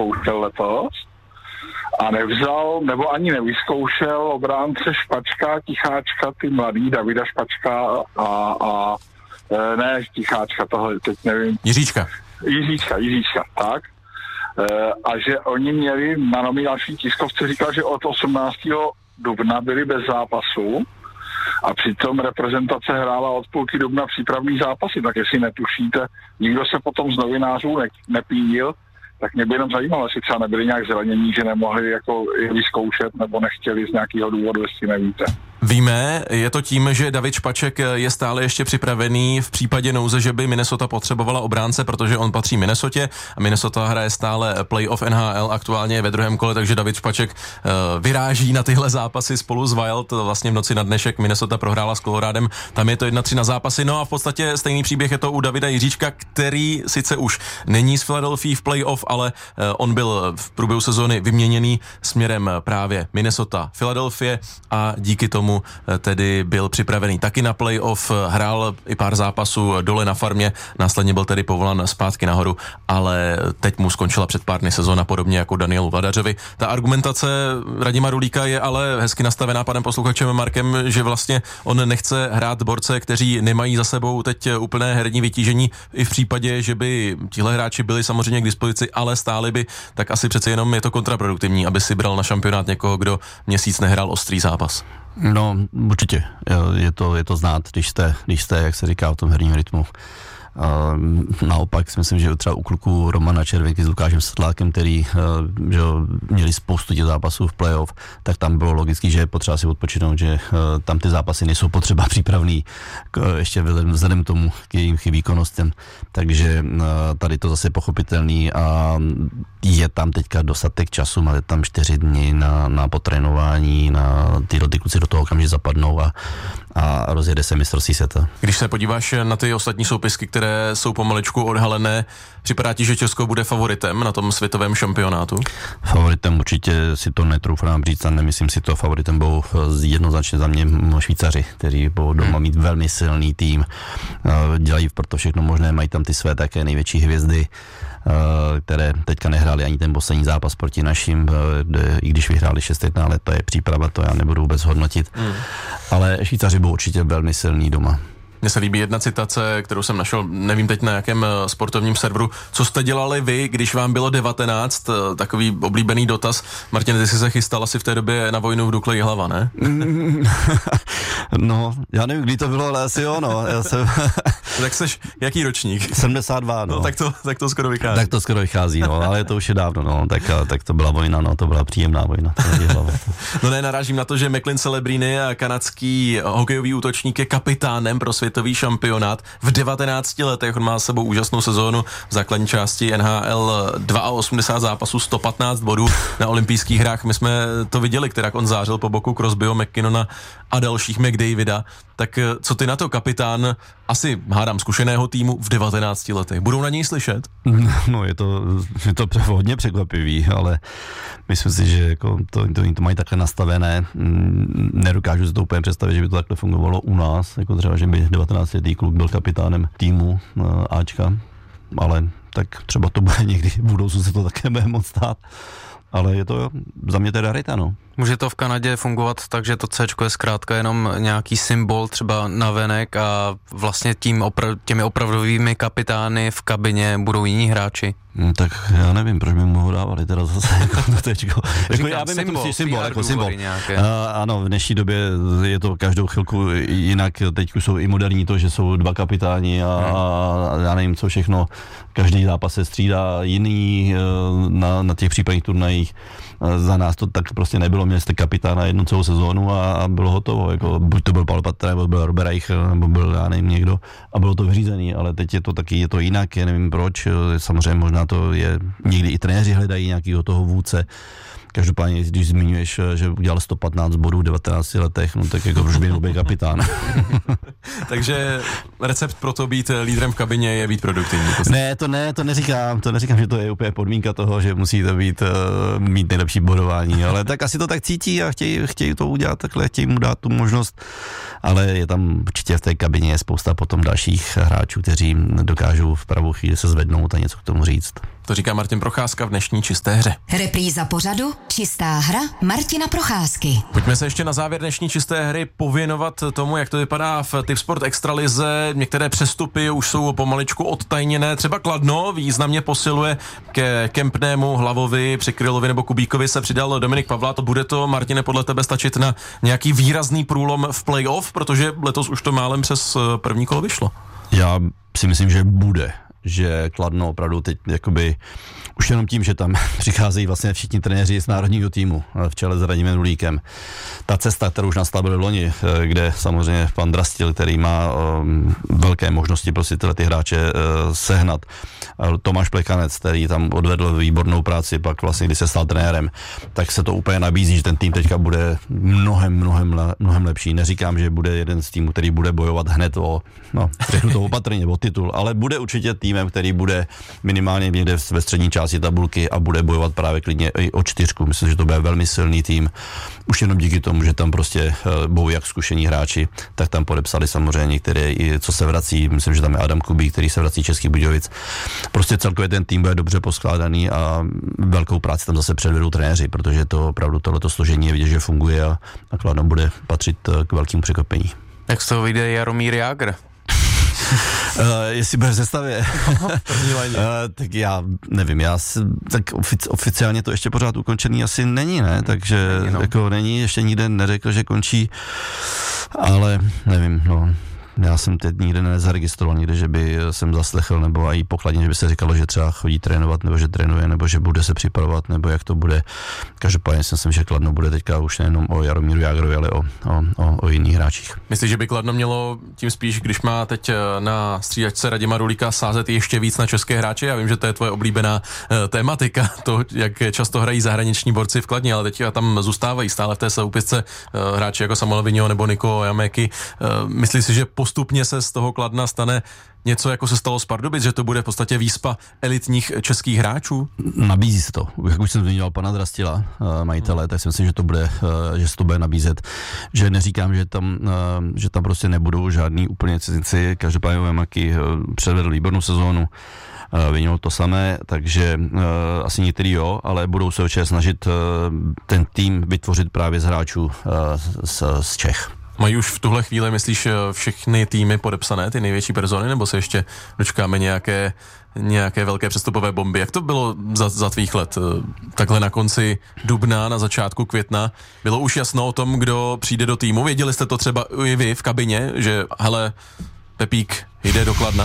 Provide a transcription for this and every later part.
vyzkoušel letos a nevzal, nebo ani nevyzkoušel obránce Špačka, Ticháčka, ty mladý Davida Špačka a ne Ticháčka, tohle teď nevím. Jiříčka, tak. A že oni měli na nominační tiskovce, říkal, že od 18. dubna byli bez zápasu a přitom reprezentace hrála od půlky dubna přípravný zápasy, tak jestli netušíte, nikdo se potom z novinářů nepínil, tak mě by jenom zajímalo, jestli třeba nebyli nějak zranění, že nemohli jako vyzkoušet nebo nechtěli z nějakého důvodu, jestli nevíte. Víme, je to tím, že David Špaček je stále ještě připravený v případě nouze, že by Minnesota potřebovala obránce, protože on patří Minnesotě a Minnesota hraje stále playoff NHL, aktuálně je ve druhém kole, takže David Špaček vyráží na tyhle zápasy spolu s Wild, vlastně v noci na dnešek Minnesota prohrála s Colorádem, tam je to 1-3 na zápasy, no a v podstatě stejný příběh je to u Davida Jiříčka, který sice už není z Philadelphia v playoff, ale on byl v průběhu sezóny vyměněný směrem právě Minnesota, Philadelphia a díky tomu tedy byl připravený taky na playoff, hrál i pár zápasů dole na farmě, následně byl tedy povolán zpátky nahoru, ale teď mu skončila před pár dny sezóna, podobně jako Danielu Vladařovi. Ta argumentace Radima Rulíka je ale hezky nastavená panem posluchačem Markem, že vlastně on nechce hrát borce, kteří nemají za sebou teď úplné herní vytížení, i v případě, že by tihle hráči byli samozřejmě k dispozici, ale stáli by, tak asi přece jenom je to kontraproduktivní, aby si bral na šampionát někoho, kdo měsíc nehrál ostrý zápas. No, určitě. Je to znát, když jste, jak se říká, v tom herním rytmu. Naopak si myslím, že třeba u kluků Romana Červenky s Lukášem Sedlákem, který že měli spoustu těch zápasů v playoff, tak tam bylo logicky, že je potřeba si odpočinout, že tam ty zápasy nejsou potřeba přípravný ještě vzhledem k tomu, k jejím výkonnostem. Takže tady to zase pochopitelný a je tam teďka dostatek času, máte tam 4 dny na potrénování, na tyhle kluci do toho okamžitě zapadnou a rozjede se mistrovství světa. Když se podíváš na ty ostatní soupisky, které jsou pomaličku odhalené, připadá ti, že Česko bude favoritem na tom světovém šampionátu? Favoritem určitě si to netroufám říct a nemyslím si to. Favoritem budou jednoznačně za mě Švýcaři, kteří budou doma mít velmi silný tým. Dělají proto všechno možné, mají tam ty své také největší hvězdy, které teďka nehráli ani ten poslední zápas proti našim, i když vyhráli 6-1, ale to je příprava, to já nebudu vůbec hodnotit. Ale Švýcaři budou určitě velmi silný doma. Mně se líbí jedna citace, kterou jsem našel, nevím teď na jakém sportovním serveru. Co jste dělali vy, když vám bylo 19? Takový oblíbený dotaz. Martin, ty jsi se chystal asi v té době na vojnu v Dukle Jihlava, ne? No, já nevím, kdy to bylo, ale asi jo, no. Já jsem... Tak jsi jaký ročník? 72, no. No tak to skoro vychází. Tak to skoro vychází, no, ale to už je dávno, no. Tak to byla vojna, no, to byla příjemná vojna. No ne, narážím na to, že Macklin Celebrini, kanadský hokejový útočník, je kapitánem pro světový šampionát. V 19 letech on má s sebou úžasnou sezónu v základní části NHL 82 zápasů, 115 bodů na olympijských hrách. My jsme to viděli, kterak on zářil po boku Crosbyho, McKinnona a dalších, McDavida. Tak co ty na to, kapitán asi hádám zkušeného týmu v 19 letech? Budou na něj slyšet? No je to hodně překvapivý, ale myslím si, že jako to mají takhle nastavené. Nedokážu si to úplně představit, že by to takhle fungovalo u nás, jako třeba, že by 19letý kluk byl kapitánem týmu Ačka, ale tak třeba to bude někdy v budoucnu se to také bude moc stát. Ale je to za mě teda rarita, no. Může to v Kanadě fungovat tak, že to Cčko je zkrátka jenom nějaký symbol třeba navenek a vlastně těmi opravdovými kapitány v kabině budou jiní hráči? Tak já nevím, proč by mu ho dávali teda zase jako to Tčko. Jako já vím, symbol. Ano, v dnešní době je to každou chvilku jinak, teď jsou i moderní to, že jsou 2 kapitáni a já nevím co všechno, každý zápas se střídá jiný na těch případných turnajích. Za nás to tak prostě nebylo, měli jste kapitána jednu celou sezónu a bylo hotovo, jako buď to byl Paul Patter, nebo byl Robert Reich, nebo byl já nevím někdo a bylo to vyřízený, ale teď je to jinak, já nevím proč, samozřejmě možná to je, někdy i trenéři hledají nějakého toho vůdce. Každopádně, když zmiňuješ, že udělal 115 bodů v 19 letech, no tak jako proč by byl kapitán. Takže recept pro to být lídrem v kabině je být produktivní. Ne, to neříkám, že to je úplně podmínka toho, že musí to mít nejlepší bodování, ale tak asi to tak cítí a chtějí to udělat takhle, chtějí mu dát tu možnost, ale je tam určitě v té kabině spousta potom dalších hráčů, kteří dokážou v pravou chvíli se zvednout a něco k tomu říct. To říká Martin Procházka v dnešní Čisté hře. Repríza pořadu Čistá hra Martina Procházky. Pojďme se ještě na závěr dnešní Čisté hry pověnovat tomu, jak to vypadá v Tipsport Extralize. Některé přestupy už jsou pomaličku odtajněné. Třeba Kladno významně posiluje ke Kempnému, Hlavovi, Přikrylovi nebo Kubíkovi se přidal Dominik Pavlát. Bude to, Martine, podle tebe stačit na nějaký výrazný průlom v playoff, protože letos už to málem přes první kolo vyšlo? Já si myslím, že bude. Že Kladno opravdu teď jakoby už jenom tím, že tam přicházejí vlastně všichni trenéři z národního týmu v čele s Radimem Rulíkem. Ta cesta, kterou už nastavili loni, kde samozřejmě pan Drastil, který má velké možnosti prostě ty hráče sehnat, Tomáš Plekanec, který tam odvedl výbornou práci, pak vlastně, když se stal trenérem, tak se to úplně nabízí, že ten tým teďka bude mnohem lepší. Neříkám, že bude jeden z týmů, který bude bojovat hned řeknu to opatrně, o titul, ale bude určitě týmem, který bude minimálně někde ve střední části tabulky a bude bojovat právě klidně i o 4. Myslím, že to bude velmi silný tým. Už jenom díky tomu, že tam prostě budou jak zkušení hráči, tak tam podepsali samozřejmě některé, co se vrací. Myslím, že tam je Adam Kubík, který se vrací Českých Budějovic. Prostě celkově ten tým bude dobře poskládaný a velkou práci tam zase předvedou trenéři, protože to opravdu tohleto složení je vidět, že funguje a Kladno bude patřit k velkému překvapení. Jak z toho vyjde Jaromír Jágr? Jestli bude v sestavě, tak já nevím, tak oficiálně to ještě pořád ukončený asi není, ne? Takže jako není, ještě nikde neřekl, že končí, ale nevím, já jsem teď nikde nezaregistroval, nikde, že by jsem zaslechl, nebo i pokladně, že by se říkalo, že třeba chodí trénovat, nebo že trénuje, nebo že bude se připravovat, nebo jak to bude. Každopádně jsem si, že Kladno bude teďka už nejenom o Jaromíru Jágrovi, ale o jiných hráčích. Myslíš, že by Kladno mělo tím spíš, když má teď na střídačce Radima Rulíka sázet ještě víc na české hráče? Já vím, že to je tvoje oblíbená tématika, to, jak často hrají zahraniční borci v Kladně, ale teď tam zůstávají stále v té soupisce hráči jako Samuel Vigno nebo Niko Jaméky. Myslíš si, že postupně se z toho Kladna stane něco, jako se stalo z Pardubic, že to bude v podstatě výspa elitních českých hráčů? Nabízí se to. Jak už jsem zmiňoval pana Drastila, majitele, tak si myslím, že že se to bude nabízet. Že neříkám, že tam prostě nebudou žádný úplně cizinci. Každopádně Jaméky předvedl výbornou sezónu. Vinil to samé, takže asi některý jo, ale budou se určitě snažit ten tým vytvořit právě z hráčů z Čech. Mají už v tuhle chvíli, myslíš, všechny týmy podepsané, ty největší persony, nebo se ještě dočkáme nějaké velké přestupové bomby? Jak to bylo za tvých let? Takhle na konci dubna, na začátku května, bylo už jasno o tom, kdo přijde do týmu? Věděli jste to třeba i vy v kabině, že hele, Pepík jde do Kladna?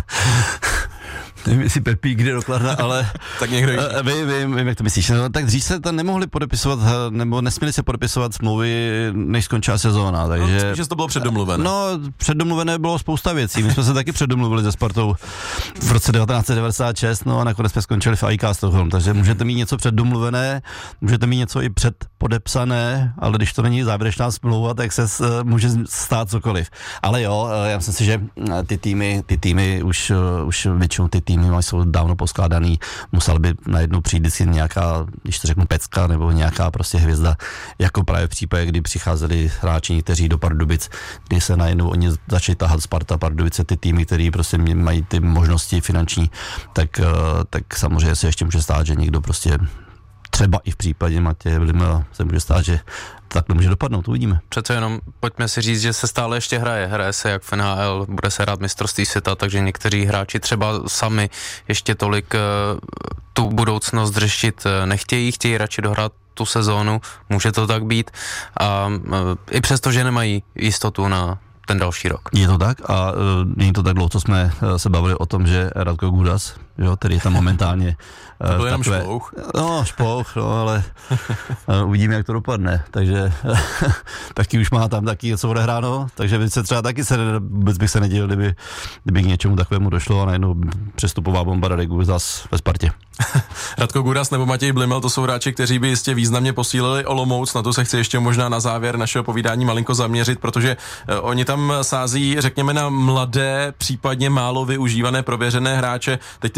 Nevím, jestli Pepík jde do Kladna, ale tak někdo vím, jak to myslíš. No, tak dřív se tam nemohli podepisovat, nebo nesměli se podepisovat smlouvy, než skončila sezóna, takže... No, že to bylo předdomluvené. No, předdomluvené bylo spousta věcí. My jsme se taky předdomluvili se Spartou v roce 1996, no a nakonec jsme skončili v AIK Stockholm, takže můžete mít něco předdomluvené, můžete mít něco i předpodepsané, ale když to není závěrečná smlouva, tak se může stát cokoliv. Ale jo, já myslím si, že ty týmy už většinou ty týmy jsou dávno poskládaný, musel by najednou přijít vždycky nějaká, když to řeknu, pecka nebo nějaká prostě hvězda, jako právě v případě, kdy přicházeli hráči někteří do Pardubic, kdy se najednou oni začali tahat Sparta, Pardubice, ty týmy, který prostě mají ty možnosti finanční, tak samozřejmě se ještě může stát, že někdo prostě třeba i v případě Matěje Blimela se může stát, že tak to může dopadnout, uvidíme. Přece jenom pojďme si říct, že se stále ještě hraje se jak v NHL, bude se hrát mistrovství světa, takže někteří hráči třeba sami ještě tolik tu budoucnost řešit chtějí radši dohrát tu sezónu, může to tak být a i přesto, že nemají jistotu na ten další rok. Je to tak a není to tak dlouho, co jsme se bavili o tom, že Radko Gudas, jo, který je tam momentálně to byl jenom špouch. No, špouch, no, ale uvidíme, jak to dopadne, takže taky už má tam taky něco odehráno, takže by se třeba taky vůbec bych se nedělil, kdyby k něčemu takovému došlo a najednou přestupová bomba Radek Gudas ve Spartě. Radko Gudas nebo Matěj Blimel, to jsou hráči, kteří by jistě významně posílili Olomouc, na to se chci ještě možná na závěr našeho povídání malinko zaměřit, protože oni tam sází, řekněme, na mladé, případně málo využívané, prověřené hráče. Teď ty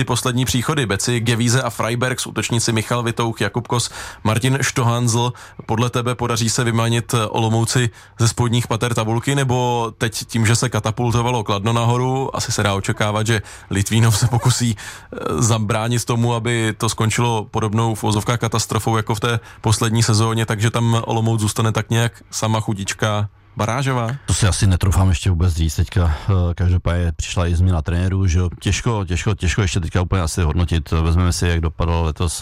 ty poslední příchody. Beci, Gevíze a Freiberg, útočníci Michal Vitouch, Jakub Kos, Martin Štohanzl. Podle tebe podaří se vymanit Olomouci ze spodních pater tabulky, nebo teď tím, že se katapultovalo Kladno nahoru, asi se dá očekávat, že Litvínov se pokusí zabránit tomu, aby to skončilo podobnou v uvozovkách katastrofou jako v té poslední sezóně, takže tam Olomouc zůstane tak nějak sama chudička barážová? To si asi netroufám ještě vůbec říct, teďka každopádně přišla i změna trenérů, že jo, těžko ještě teďka úplně asi hodnotit, vezmeme si, jak dopadl letos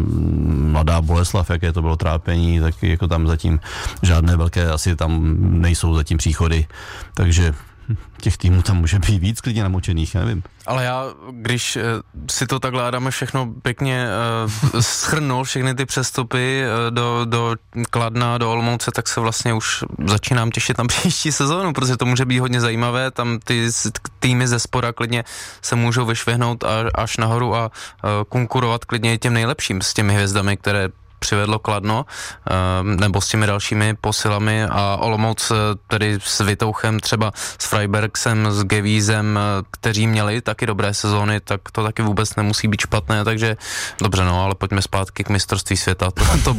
Mladá Boleslav, jaké to bylo trápení, tak jako tam zatím žádné velké, asi tam nejsou zatím příchody, takže těch týmů tam může být víc klidně namočených, já nevím. Ale já, když si to takhle Adame všechno pěkně shrnul, všechny ty přestupy do Kladna, do Olomouce, tak se vlastně už začínám těšit na příští sezónu, protože to může být hodně zajímavé, tam ty týmy ze spora klidně se můžou vyšvihnout až nahoru a konkurovat klidně těm nejlepším s těmi hvězdami, které přivedlo Kladno, nebo s těmi dalšími posilami a Olomouc tedy s Vitouchem, třeba s Freibergsem, s Gevízem, kteří měli taky dobré sezóny, tak to taky vůbec nemusí být špatné, takže dobře, no, ale pojďme zpátky k mistrovství světa,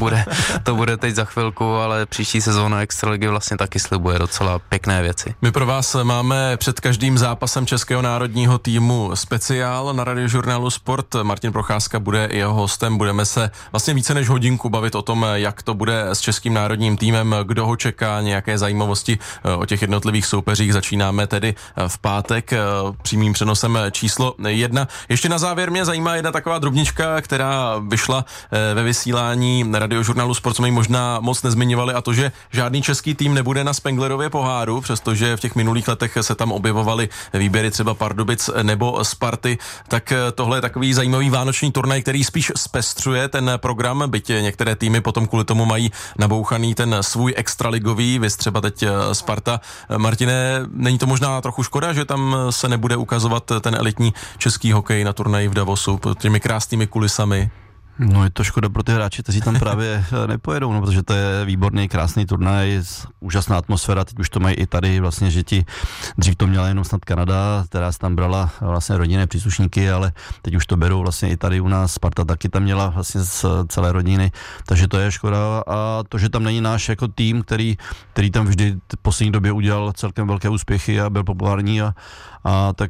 to bude teď za chvilku, ale příští sezóna Extraligy vlastně taky slibuje docela pěkné věci. My pro vás máme před každým zápasem českého národního týmu speciál na Radiožurnálu Sport. Martin Procházka bude jeho hostem, budeme se vlastně více než hodinku bavit o tom, jak to bude s českým národním týmem, kdo ho čeká, nějaké zajímavosti o těch jednotlivých soupeřích. Začínáme tedy v pátek přímým přenosem číslo 1. Ještě na závěr mě zajímá jedna taková drobnička, která vyšla ve vysílání Radiožurnálu Sport, co mi možná moc nezmiňovali, a to, že žádný český tým nebude na Spenglerově poháru, přestože v těch minulých letech se tam objevovaly výběry třeba Pardubic nebo Sparty, tak tohle je takový zajímavý vánoční turnaj, který spíš zpestřuje ten program, byť některé týmy potom kvůli tomu mají nabouchaný ten svůj extraligový, vys třeba teď Sparta. Martine, není to možná trochu škoda, že tam se nebude ukazovat ten elitní český hokej na turnaji v Davosu pod těmi krásnými kulisami? No je to škoda pro ty hráči, kteří tam právě nepojedou, no, protože to je výborný, krásný turnaj, úžasná atmosféra, teď už to mají i tady vlastně, že dřív to měla jenom snad Kanada, která tam brala vlastně rodinné příslušníky, ale teď už to berou vlastně i tady u nás, Sparta taky tam měla vlastně z celé rodiny, takže to je škoda a to, že tam není náš jako tým, který tam vždy v poslední době udělal celkem velké úspěchy a byl populární a tak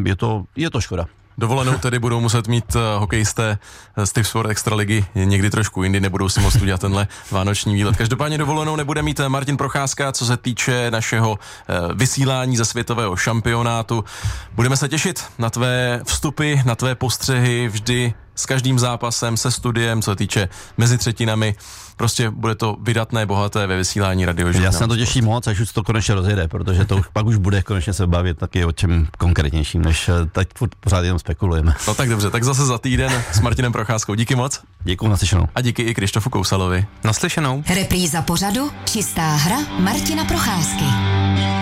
je to škoda. Dovolenou tedy budou muset mít hokejisté z Tipsport Extraligy někdy trošku jindy, nebudou si moct udělat tenhle vánoční výlet. Každopádně dovolenou nebude mít Martin Procházka, co se týče našeho vysílání ze světového šampionátu. Budeme se těšit na tvé vstupy, na tvé postřehy vždy s každým zápasem, se studiem, co se týče mezi třetinami. Prostě bude to vydatné, bohaté ve vysílání Radiožurnálu. Já se na to těším moc, až už to konečně rozjede, protože to pak už bude konečně se bavit taky o čem konkrétnějším, než teď pořád jenom spekulujeme. No tak dobře, tak zase za týden s Martinem Procházkou. Díky moc. Děkuju, naslyšenou. A díky i Krištofu Kousalovi. Naslyšenou. Repríza pořadu Čistá hra Martina Procházky.